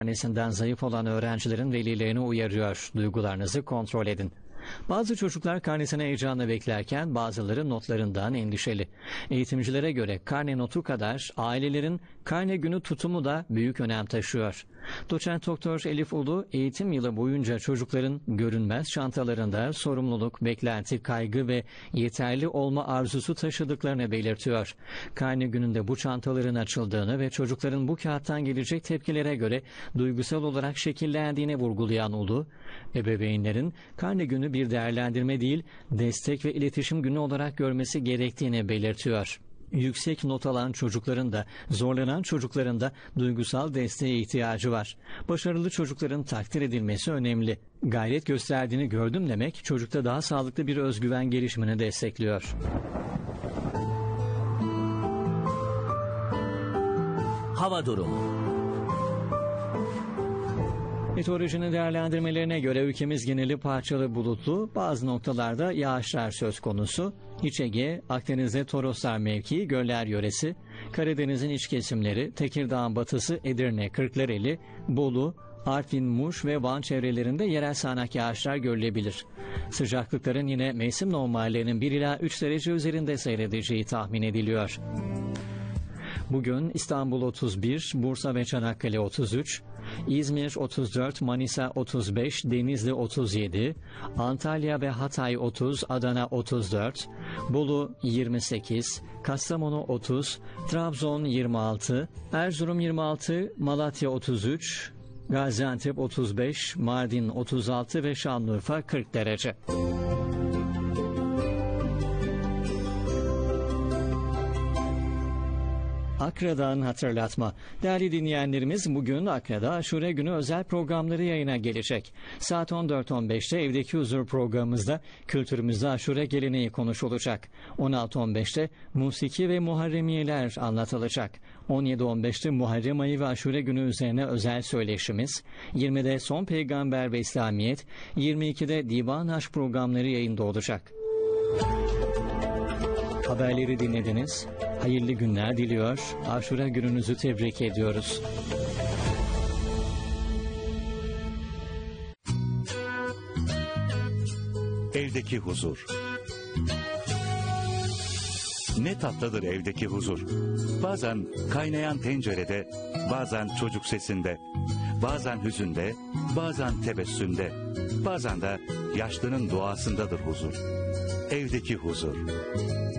Karnesinden zayıf olan öğrencilerin velilerini uyarıyor. Duygularınızı kontrol edin. Bazı çocuklar karnesini heyecanla beklerken bazıları notlarından endişeli. Eğitimcilere göre karne notu kadar ailelerin karne günü tutumu da büyük önem taşıyor. Doçent Doktor Elif Ulu eğitim yılı boyunca çocukların görünmez çantalarında sorumluluk, beklenti, kaygı ve yeterli olma arzusu taşıdıklarını belirtiyor. Karne gününde bu çantaların açıldığını ve çocukların bu kağıttan gelecek tepkilere göre duygusal olarak şekillendiğini vurgulayan Ulu, ebeveynlerin karne günü bir değerlendirme değil, destek ve iletişim günü olarak görmesi gerektiğini belirtiyor. Yüksek not alan çocukların da zorlanan çocukların da duygusal desteğe ihtiyacı var. Başarılı çocukların takdir edilmesi önemli. Gayret gösterdiğini gördüm demek çocukta daha sağlıklı bir özgüven gelişimini destekliyor. Hava durumu. Meteorolojinin değerlendirmelerine göre ülkemiz geneli parçalı bulutlu, bazı noktalarda yağışlar söz konusu. İç Ege, Akdeniz'de Toroslar mevkii, Göller yöresi, Karadeniz'in iç kesimleri, Tekirdağ'ın batısı, Edirne, Kırklareli, Bolu, Artvin, Muş ve Van çevrelerinde yerel sağanak yağışlar görülebilir. Sıcaklıkların yine mevsim normallerinin 1 ila 3 derece üzerinde seyredeceği tahmin ediliyor. Bugün İstanbul 31, Bursa ve Çanakkale 33, İzmir 34, Manisa 35, Denizli 37, Antalya ve Hatay 30, Adana 34, Bolu 28, Kastamonu 30, Trabzon 26, Erzurum 26, Malatya 33, Gaziantep 35, Mardin 36 ve Şanlıurfa 40 derece. Akra'dan hatırlatma. Değerli dinleyenlerimiz, bugün Akra'da Aşure Günü özel programları yayına gelecek. Saat 14.15'te Evdeki Huzur programımızda kültürümüzde aşure geleneği konuşulacak. 16.15'te musiki ve muharremiyeler anlatılacak. 17.15'te Muharrem ayı ve Aşure Günü üzerine özel söyleşimiz, 20'de Son Peygamber ve İslamiyet, 22'de Divan Aşk programları yayında olacak. Haberleri dinlediniz. Hayırlı günler diliyor. Aşure gününüzü tebrik ediyoruz. Evdeki huzur. Ne tatlıdır evdeki huzur. Bazen kaynayan tencerede, bazen çocuk sesinde, bazen hüzünde, bazen tebessümde, bazen de yaşlının duasındadır huzur. Evdeki huzur.